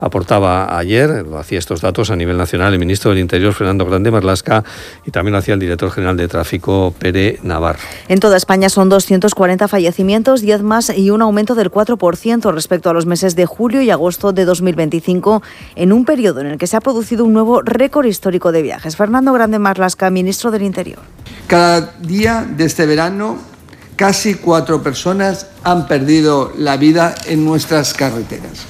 Aportaba ayer, lo hacía estos datos a nivel nacional, el ministro del Interior, Fernando Grande Marlaska, y también lo hacía el director general de Tráfico, Pere Navarro. En toda España son 240 fallecimientos, 10 más y un aumento del 4% respecto a los meses de julio y agosto de 2025, en un periodo en el que se ha producido un nuevo récord histórico de viajes. Fernando Grande Marlaska, ministro del Interior. Cada día de este verano, casi 4 personas han perdido la vida en nuestras carreteras.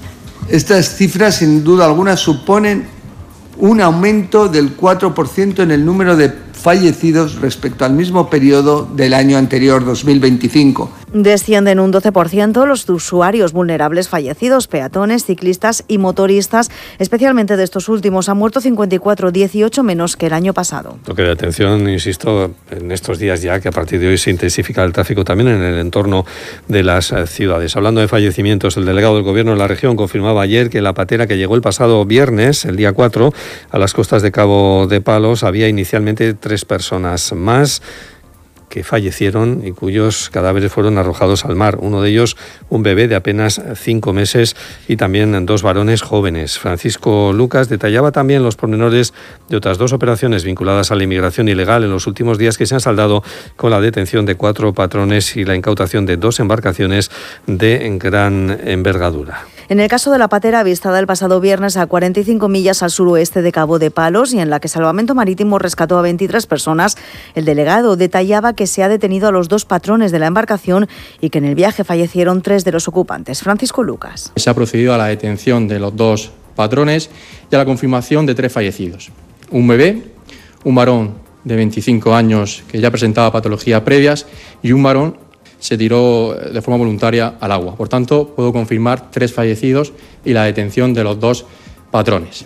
Estas cifras, sin duda alguna, suponen un aumento del 4% en el número de fallecidos respecto al mismo periodo del año anterior, 2025. Descienden un 12% los usuarios vulnerables fallecidos, peatones, ciclistas y motoristas. Especialmente de estos últimos han muerto 54, 18 menos que el año pasado. Toque de atención, insisto, en estos días ya que a partir de hoy se intensifica el tráfico también en el entorno de las ciudades. Hablando de fallecimientos, el delegado del Gobierno de la región confirmaba ayer que la patera que llegó el pasado viernes, el día 4, a las costas de Cabo de Palos, había inicialmente 3 personas más que fallecieron y cuyos cadáveres fueron arrojados al mar. Uno de ellos, un bebé de apenas 5 meses y también 2 varones jóvenes. Francisco Lucas detallaba también los pormenores de otras 2 operaciones vinculadas a la inmigración ilegal en los últimos días que se han saldado con la detención de 4 patrones y la incautación de 2 embarcaciones de gran envergadura. En el caso de la patera avistada el pasado viernes a 45 millas al suroeste de Cabo de Palos y en la que Salvamento Marítimo rescató a 23 personas, el delegado detallaba que se ha detenido a los 2 patrones de la embarcación y que en el viaje fallecieron 3 de los ocupantes. Francisco Lucas. Se ha procedido a la detención de los 2 patrones y a la confirmación de 3 fallecidos. Un bebé, un varón de 25 años que ya presentaba patologías previas y un varón se tiró de forma voluntaria al agua. Por tanto, puedo confirmar 3 fallecidos y la detención de los 2 patrones.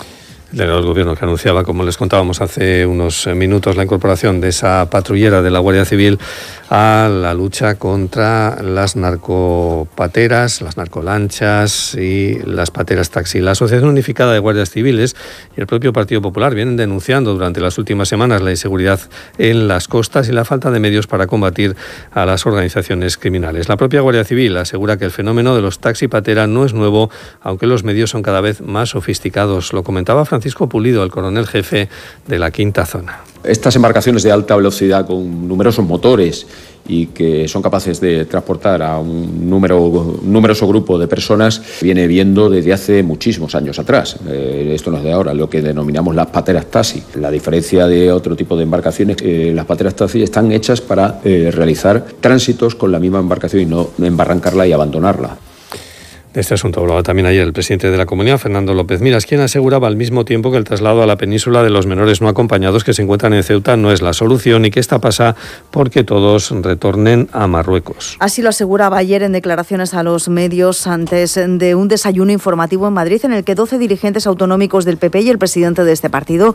El delegado del Gobierno que anunciaba, como les contábamos hace unos minutos, la incorporación de esa patrullera de la Guardia Civil a la lucha contra las narcopateras, las narcolanchas y las pateras taxi. La Asociación Unificada de Guardias Civiles y el propio Partido Popular vienen denunciando durante las últimas semanas la inseguridad en las costas y la falta de medios para combatir a las organizaciones criminales. La propia Guardia Civil asegura que el fenómeno de los taxi patera no es nuevo, aunque los medios son cada vez más sofisticados. Lo comentaba Francisco Pulido, el coronel jefe de la Quinta Zona. Estas embarcaciones de alta velocidad con numerosos motores y que son capaces de transportar a un numeroso grupo de personas viene viendo desde hace muchísimos años atrás. Esto no es de ahora, lo que denominamos las pateras taxi. La diferencia de otro tipo de embarcaciones, las pateras taxi están hechas para realizar tránsitos con la misma embarcación y no embarrancarla y abandonarla. De este asunto hablaba también ayer el presidente de la Comunidad, Fernando López Miras, quien aseguraba al mismo tiempo que el traslado a la península de los menores no acompañados que se encuentran en Ceuta no es la solución y que esta pasa porque todos retornen a Marruecos. Así lo aseguraba ayer en declaraciones a los medios antes de un desayuno informativo en Madrid en el que 12 dirigentes autonómicos del PP y el presidente de este partido,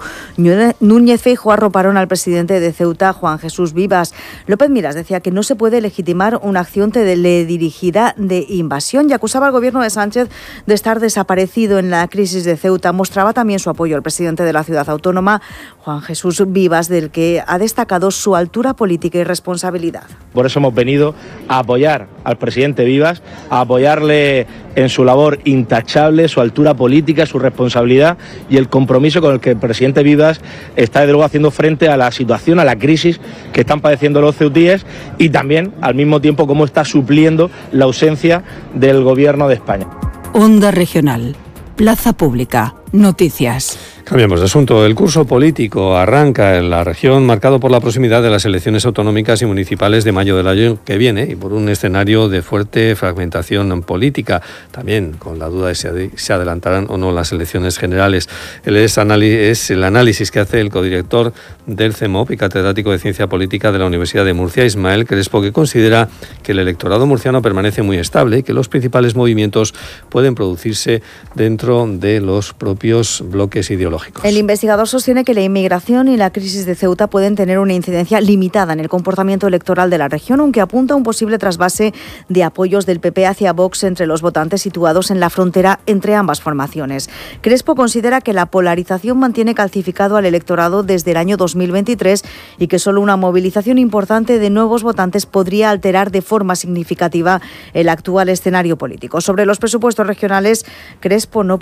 Núñez Feijóo, arroparon al presidente de Ceuta, Juan Jesús Vivas. López Miras decía que no se puede legitimar una acción teledirigida de invasión y acusaba al gobierno de Sánchez de estar desaparecido en la crisis de Ceuta. Mostraba también su apoyo al presidente de la ciudad autónoma, Juan Jesús Vivas, del que ha destacado su altura política y responsabilidad. Por eso hemos venido a apoyar al presidente Vivas, a apoyarle en su labor intachable, su altura política, su responsabilidad y el compromiso con el que el presidente Vivas está desde luego haciendo frente a la situación, a la crisis que están padeciendo los ceutíes y también al mismo tiempo cómo está supliendo la ausencia del gobierno de España. Onda Regional, Plaza Pública, Noticias. Cambiamos de asunto. El curso político arranca en la región marcado por la proximidad de las elecciones autonómicas y municipales de mayo del año que viene y por un escenario de fuerte fragmentación política, también con la duda de si se adelantarán o no las elecciones generales. Es el análisis que hace el codirector del CEMOP y catedrático de Ciencia Política de la Universidad de Murcia, Ismael Crespo, que considera que el electorado murciano permanece muy estable y que los principales movimientos pueden producirse dentro de los propios bloques ideológicos. ideológicos. El investigador sostiene que la inmigración y la crisis de Ceuta pueden tener una incidencia limitada en el comportamiento electoral de la región, aunque apunta a un posible trasvase de apoyos del PP hacia Vox entre los votantes situados en la frontera entre ambas formaciones. Crespo considera que la polarización mantiene calcificado al electorado desde el año 2023 y que solo una movilización importante de nuevos votantes podría alterar de forma significativa el actual escenario político. Sobre los presupuestos regionales, Crespo no